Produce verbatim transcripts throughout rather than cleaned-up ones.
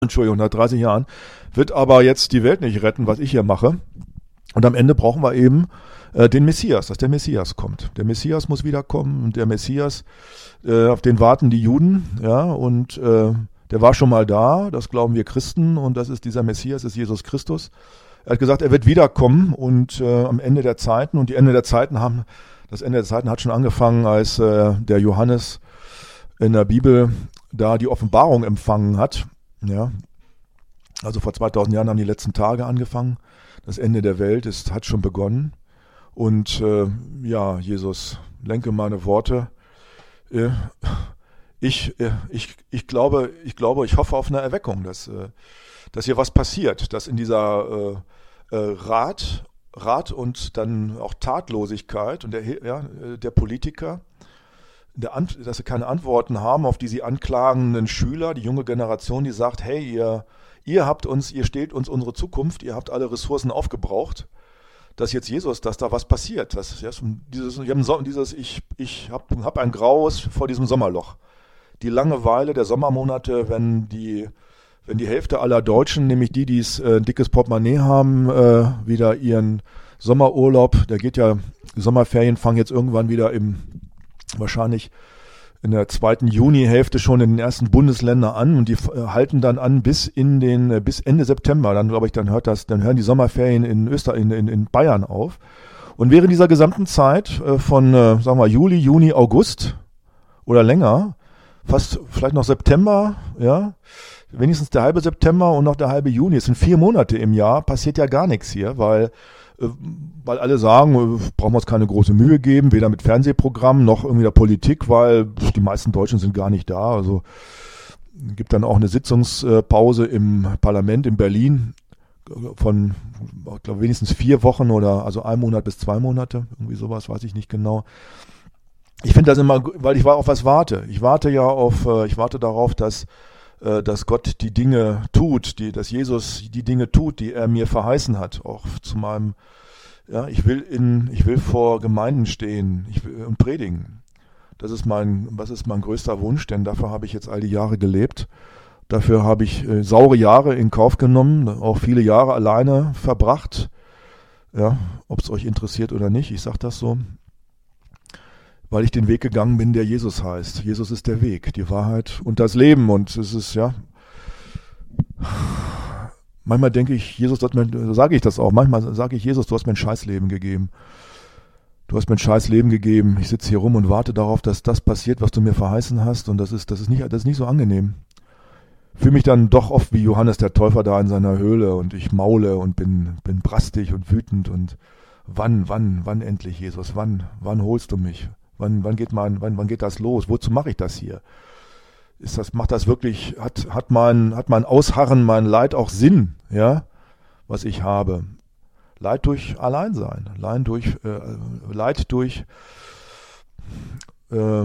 Entschuldigung, nach dreißig Jahren, wird aber jetzt die Welt nicht retten, was ich hier mache. Und am Ende brauchen wir eben äh, den Messias, dass der Messias kommt. Der Messias muss wiederkommen und der Messias, äh, auf den warten die Juden, ja, und äh, der war schon mal da, das glauben wir Christen, und das ist dieser Messias, ist Jesus Christus. Er hat gesagt, er wird wiederkommen und äh, am Ende der Zeiten, und die Ende der Zeiten haben, das Ende der Zeiten hat schon angefangen, als äh, der Johannes in der Bibel da die Offenbarung empfangen hat. Ja, also vor zweitausend Jahren haben die letzten Tage angefangen. Das Ende der Welt ist, hat schon begonnen. Und äh, ja, Jesus, lenke meine Worte. Äh, ich, äh, ich, ich glaube, ich glaube, ich hoffe auf eine Erweckung, dass, äh, dass hier was passiert, dass in dieser äh, äh, Rat, Rat und dann auch Tatlosigkeit und der, ja, der Politiker, der Ant- dass sie keine Antworten haben auf die sie anklagenden Schüler, die junge Generation, die sagt, hey, ihr, ihr habt uns, ihr stehlt uns unsere Zukunft, ihr habt alle Ressourcen aufgebraucht, dass jetzt Jesus, dass da was passiert. Das, ja, dieses, ich hab so, dieses, ich, ich habe hab ein Graus vor diesem Sommerloch. Die Langeweile der Sommermonate, wenn die, wenn die Hälfte aller Deutschen, nämlich die, die es äh, ein dickes Portemonnaie haben, äh, wieder ihren Sommerurlaub, der geht ja, die Sommerferien fangen jetzt irgendwann wieder im wahrscheinlich in der zweiten Junihälfte schon in den ersten Bundesländern an, und die äh, halten dann an bis in den äh, bis Ende September. Dann glaube ich, dann hört das, dann hören die Sommerferien in Österreich, in, in, in Bayern auf. Und während dieser gesamten Zeit äh, von äh, sagen wir Juli, Juni, August oder länger, fast vielleicht noch September, ja, wenigstens der halbe September und noch der halbe Juni, es sind vier Monate im Jahr, passiert ja gar nichts hier, weil weil alle sagen, brauchen wir uns keine große Mühe geben, weder mit Fernsehprogrammen noch irgendwie der Politik, weil die meisten Deutschen sind gar nicht da. Also gibt dann auch eine Sitzungspause im Parlament in Berlin von, ich glaube, wenigstens vier Wochen oder also ein Monat bis zwei Monate, irgendwie sowas, weiß ich nicht genau. Ich finde das immer, weil ich auf was warte. Ich warte ja auf, ich warte darauf, dass dass Gott die Dinge tut, die, dass Jesus die Dinge tut, die er mir verheißen hat, auch zu meinem, ja, ich will in, ich will vor Gemeinden stehen, ich will, und predigen. Das ist mein, was ist mein größter Wunsch, denn dafür habe ich jetzt all die Jahre gelebt. Dafür habe ich äh, saure Jahre in Kauf genommen, auch viele Jahre alleine verbracht. Ja, ob es euch interessiert oder nicht, ich sage das so. Weil ich den Weg gegangen bin, der Jesus heißt. Jesus ist der Weg, die Wahrheit und das Leben. Und es ist, ja, manchmal denke ich, Jesus, du hast mir, sage ich das auch, manchmal sage ich, Jesus, du hast mir ein Scheißleben gegeben. Du hast mir ein Scheißleben gegeben. Ich sitze hier rum und warte darauf, dass das passiert, was du mir verheißen hast. Und das ist, das ist nicht, das ist nicht so angenehm. Fühle mich dann doch oft wie Johannes der Täufer da in seiner Höhle und ich maule und bin, bin brastig und wütend und wann, wann, wann endlich, Jesus, wann, wann holst du mich? Wann, wann geht mein, wann, wann geht das los? Wozu mache ich das hier? Ist das, macht das wirklich, hat, hat mein, hat mein Ausharren, mein Leid auch Sinn, ja, was ich habe? Leid durch Alleinsein, Leid durch, äh, Leid durch, äh,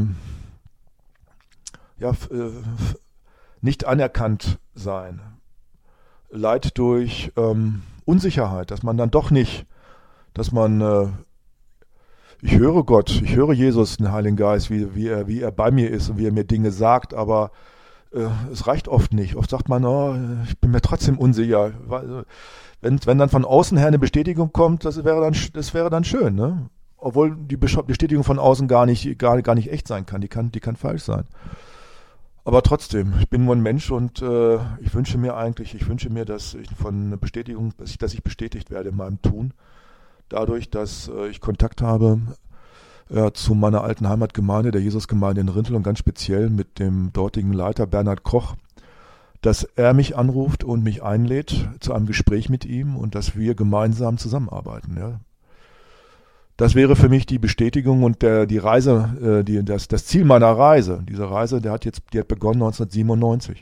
ja, äh, nicht anerkannt sein, Leid durch ähm, Unsicherheit, dass man dann doch nicht, dass man äh, ich höre Gott, ich höre Jesus, den Heiligen Geist, wie, wie, er, wie er bei mir ist und wie er mir Dinge sagt, aber äh, es reicht oft nicht. Oft sagt man, oh, ich bin mir trotzdem unsicher. Wenn, wenn dann von außen her eine Bestätigung kommt, das wäre dann, das wäre dann schön, ne? Obwohl die Bestätigung von außen gar nicht, gar, gar nicht echt sein kann, die kann, die kann falsch sein. Aber trotzdem, ich bin nur ein Mensch und äh, ich wünsche mir eigentlich, ich wünsche mir, dass ich von einer Bestätigung, dass ich, dass ich bestätigt werde in meinem Tun. Dadurch, dass äh, ich Kontakt habe äh, zu meiner alten Heimatgemeinde, der Jesusgemeinde in Rintel und ganz speziell mit dem dortigen Leiter Bernhard Koch, dass er mich anruft und mich einlädt zu einem Gespräch mit ihm und dass wir gemeinsam zusammenarbeiten. Ja. Das wäre für mich die Bestätigung und der, die Reise, äh, die, das, das Ziel meiner Reise. Diese Reise, der hat jetzt, die hat begonnen neunzehnhundertsiebenundneunzig.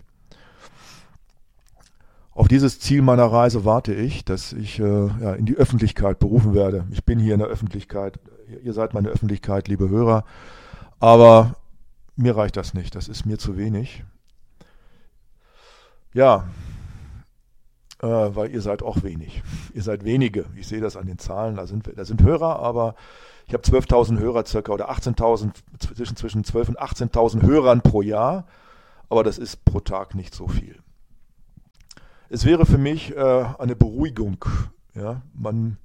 Auf dieses Ziel meiner Reise warte ich, dass ich äh, ja, in die Öffentlichkeit berufen werde. Ich bin hier in der Öffentlichkeit. Ihr seid meine Öffentlichkeit, liebe Hörer. Aber mir reicht das nicht. Das ist mir zu wenig. Ja, äh, weil ihr seid auch wenig. Ihr seid wenige. Ich sehe das an den Zahlen. Da sind, da sind Hörer, aber ich habe zwölftausend Hörer circa oder achtzehntausend, zwischen, zwischen zwölf und achtzehntausend Hörern pro Jahr. Aber das ist pro Tag nicht so viel. es wäre für mich äh, eine Beruhigung. Ja, man,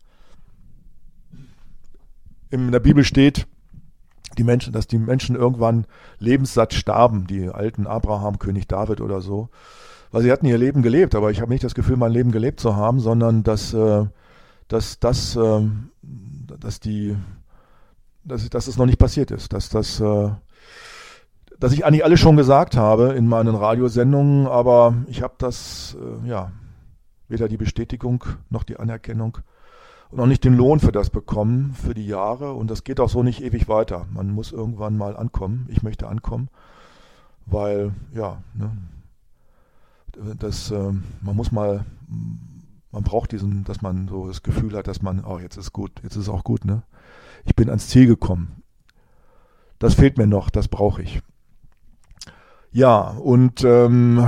in der Bibel steht, die Menschen, dass die Menschen irgendwann lebenssatt starben, die alten Abraham, König David oder so. Weil sie hatten ihr Leben gelebt, aber ich habe nicht das Gefühl, mein Leben gelebt zu haben, sondern dass, äh, dass, dass, äh, dass, die, dass, dass es noch nicht passiert ist. Dass, dass, äh, dass ich eigentlich alles schon gesagt habe in meinen Radiosendungen, aber ich habe das, äh, ja, weder die Bestätigung noch die Anerkennung und auch nicht den Lohn für das bekommen, für die Jahre. Und das geht auch so nicht ewig weiter. Man muss irgendwann mal ankommen. Ich möchte ankommen, weil, ja, ne, das, äh, man muss mal, man braucht diesen, dass man so das Gefühl hat, dass man, oh, jetzt ist gut, jetzt ist auch gut, ne? Ich bin ans Ziel gekommen. Das fehlt mir noch, das brauche ich. Ja, und ähm,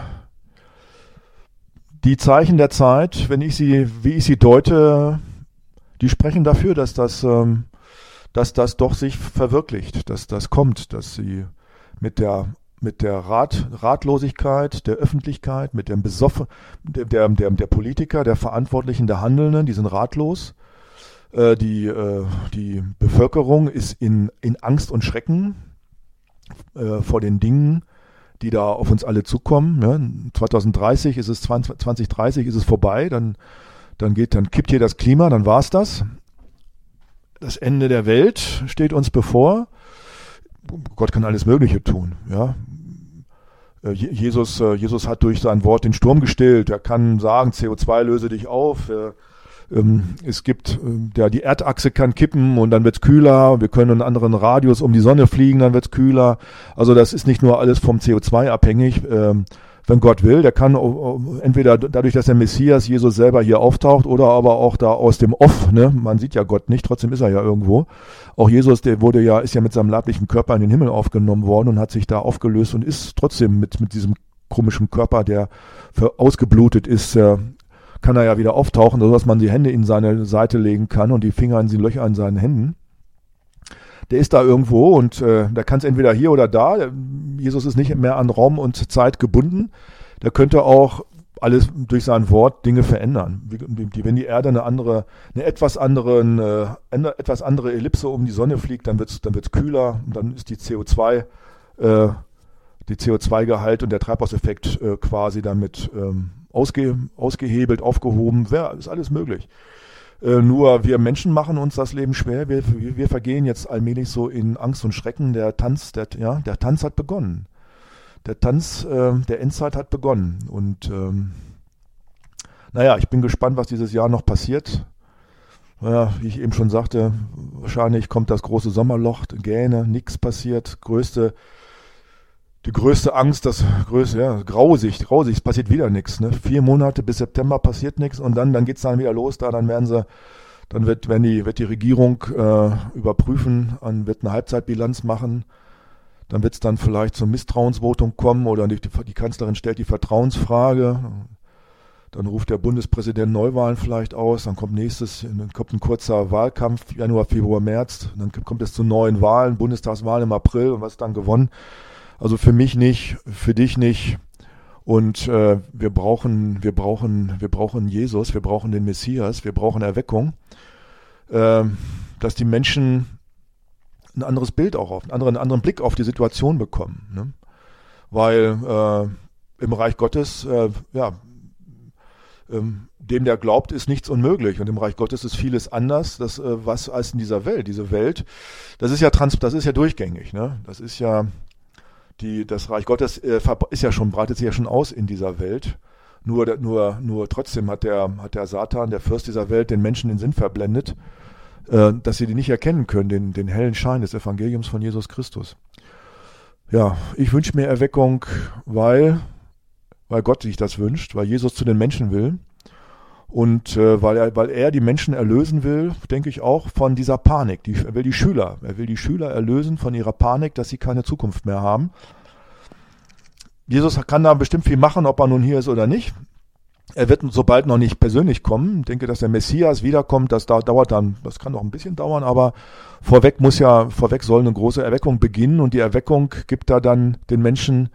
die Zeichen der Zeit, wenn ich sie, wie ich sie deute, die sprechen dafür, dass das, ähm, dass das doch sich verwirklicht, dass das kommt, dass sie mit der mit der Rat, Ratlosigkeit der Öffentlichkeit, mit dem Besoffen, der, der, der, der Politiker, der Verantwortlichen, der Handelnden, die sind ratlos. Äh, die, äh, die Bevölkerung ist in, in Angst und Schrecken äh, vor den Dingen, die da auf uns alle zukommen. Ja, zwanzig dreißig ist es, zwanzig dreißig ist es vorbei, dann, dann geht, dann kippt hier das Klima, dann war's das. Das Ende der Welt steht uns bevor. Gott kann alles Mögliche tun, ja. Jesus, Jesus hat durch sein Wort den Sturm gestillt. Er kann sagen, C O zwei löse dich auf. Es gibt, ja, die Erdachse kann kippen und dann wird's kühler. Wir können einen anderen Radius um die Sonne fliegen, dann wird's kühler. Also das ist nicht nur alles vom C O zwei abhängig. Wenn Gott will, der kann entweder dadurch, dass der Messias, Jesus selber hier auftaucht, oder aber auch da aus dem Off, ne? Man sieht ja Gott nicht, trotzdem ist er ja irgendwo. Auch Jesus, der wurde ja, ist ja mit seinem leiblichen Körper in den Himmel aufgenommen worden und hat sich da aufgelöst und ist trotzdem mit, mit diesem komischen Körper, der für ausgeblutet ist, äh, kann er ja wieder auftauchen, sodass man die Hände in seine Seite legen kann und die Finger in die Löcher in seinen Händen. Der ist da irgendwo und äh, der kann es entweder hier oder da. Jesus ist nicht mehr an Raum und Zeit gebunden. Der könnte auch alles durch sein Wort Dinge verändern. Wie, wenn die Erde eine andere, eine etwas anderen, äh, eine etwas andere Ellipse um die Sonne fliegt, dann wird's, dann wird's kühler und dann ist die C O zwei, äh, die C O zwei Gehalt und der Treibhauseffekt äh, quasi damit ähm, ausge, ausgehebelt, aufgehoben. Wär, ist alles möglich. Äh, nur wir Menschen machen uns das Leben schwer. Wir, wir vergehen jetzt allmählich so in Angst und Schrecken. Der Tanz, der, ja, der Tanz hat begonnen. Der Tanz äh, der Endzeit hat begonnen. Und ähm, naja, ich bin gespannt, was dieses Jahr noch passiert. Naja, wie ich eben schon sagte, wahrscheinlich kommt das große Sommerloch, Gähne, nichts passiert. Größte, die größte Angst, das größte, ja, Grausicht, Grausicht, es passiert wieder nichts. Ne? Vier Monate bis September passiert nichts und dann, dann geht's dann wieder los. Da, dann werden sie, dann wird, wenn die, wird die Regierung äh, überprüfen, an, wird eine Halbzeitbilanz machen. Dann wird es dann vielleicht zum Misstrauensvotum kommen oder die, die Kanzlerin stellt die Vertrauensfrage. Dann ruft der Bundespräsident Neuwahlen vielleicht aus. Dann kommt nächstes, dann kommt ein kurzer Wahlkampf, Januar, Februar, März. Dann kommt es zu neuen Wahlen, Bundestagswahlen im April und was ist dann gewonnen? Also für mich nicht, für dich nicht. Und äh, wir brauchen, wir brauchen, wir brauchen Jesus, wir brauchen den Messias, wir brauchen Erweckung, äh, dass die Menschen ein anderes Bild auch auf, einen anderen, einen anderen Blick auf die Situation bekommen. Ne? Weil äh, im Reich Gottes, äh, ja, ähm, dem der glaubt, ist nichts unmöglich. Und im Reich Gottes ist vieles anders, das, äh, was als in dieser Welt. Diese Welt, das ist ja trans, das ist ja durchgängig. Ne? Das ist ja die, das Reich Gottes äh, ist ja schon, breitet sich ja schon aus in dieser Welt. Nur, nur, nur trotzdem hat der, hat der Satan, der Fürst dieser Welt, den Menschen den Sinn verblendet, dass sie die nicht erkennen können, den, den hellen Schein des Evangeliums von Jesus Christus. Ja, ich wünsche mir Erweckung, weil, weil Gott sich das wünscht, weil Jesus zu den Menschen will und äh, weil, er, weil er die Menschen erlösen will, denke ich auch, von dieser Panik. Die, er will die Schüler, er will die Schüler erlösen von ihrer Panik, dass sie keine Zukunft mehr haben. Jesus kann da bestimmt viel machen, ob er nun hier ist oder nicht. Er wird sobald noch nicht persönlich kommen. Ich denke, dass der Messias wiederkommt, das dauert dann, das kann noch ein bisschen dauern, aber vorweg muss ja, vorweg soll eine große Erweckung beginnen und die Erweckung gibt da dann den Menschen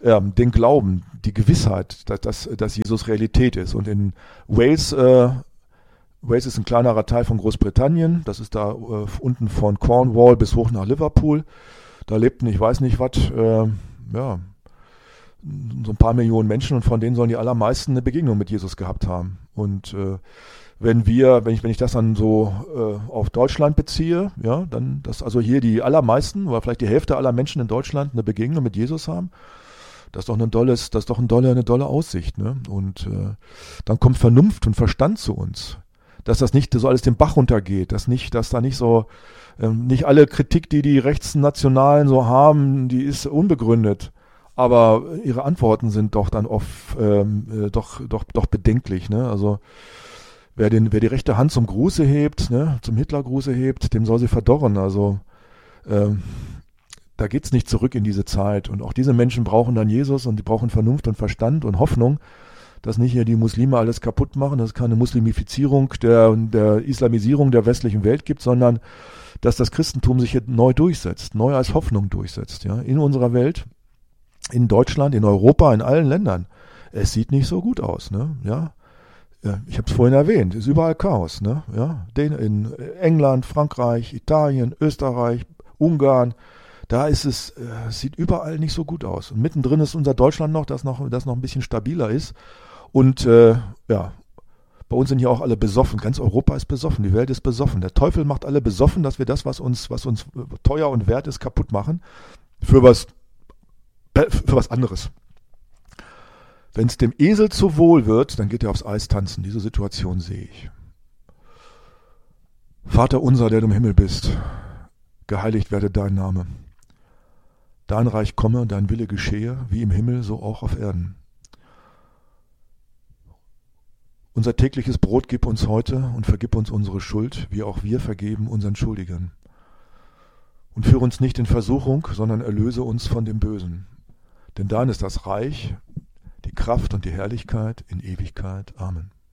ja, den Glauben, die Gewissheit, dass, dass, dass Jesus Realität ist. Und in Wales, äh, Wales ist ein kleinerer Teil von Großbritannien, das ist da äh, unten von Cornwall bis hoch nach Liverpool. Da lebten, ich weiß nicht was, äh, ja, so ein paar Millionen Menschen, und von denen sollen die allermeisten eine Begegnung mit Jesus gehabt haben. Und äh, wenn wir, wenn ich, wenn ich das dann so äh, auf Deutschland beziehe, ja, dann, dass also hier die allermeisten oder vielleicht die Hälfte aller Menschen in Deutschland eine Begegnung mit Jesus haben, das ist doch eine dolle, das ist doch eine dolle, eine dolle Aussicht, ne? Und äh, dann kommt Vernunft und Verstand zu uns, dass das nicht so alles den Bach runtergeht, dass nicht, dass da nicht so, ähm, nicht alle Kritik, die die Rechtsnationalen so haben, die ist unbegründet. Aber ihre Antworten sind doch dann oft ähm, äh, doch, doch, doch bedenklich, ne? Also wer, den, wer die rechte Hand zum Gruße hebt, ne, zum Hitlergruße hebt, dem soll sie verdorren. Also ähm, da geht's nicht zurück in diese Zeit. Und auch diese Menschen brauchen dann Jesus, und die brauchen Vernunft und Verstand und Hoffnung, dass nicht hier die Muslime alles kaputt machen, dass es keine Muslimifizierung der, der Islamisierung der westlichen Welt gibt, sondern dass das Christentum sich hier neu durchsetzt, neu als Hoffnung durchsetzt, ja, in unserer Welt. In Deutschland, in Europa, in allen Ländern. Es sieht nicht so gut aus, ne? Ja. Ich habe es vorhin erwähnt, ist überall Chaos, ne? Ja. In England, Frankreich, Italien, Österreich, Ungarn, da ist es, es sieht überall nicht so gut aus. Und mittendrin ist unser Deutschland noch, das noch, das noch ein bisschen stabiler ist. Und äh, ja, bei uns sind hier auch alle besoffen. Ganz Europa ist besoffen, die Welt ist besoffen. Der Teufel macht alle besoffen, dass wir das, was uns, was uns teuer und wert ist, kaputt machen. Für was für was anderes. Wenn es dem Esel zu wohl wird, dann geht er aufs Eis tanzen. Diese Situation sehe ich. Vater unser, der du im Himmel bist, geheiligt werde dein Name. Dein Reich komme, dein Wille geschehe, wie im Himmel, so auch auf Erden. Unser tägliches Brot gib uns heute und vergib uns unsere Schuld, wie auch wir vergeben unseren Schuldigern. Und führe uns nicht in Versuchung, sondern erlöse uns von dem Bösen. Denn dein ist das Reich, die Kraft und die Herrlichkeit in Ewigkeit. Amen.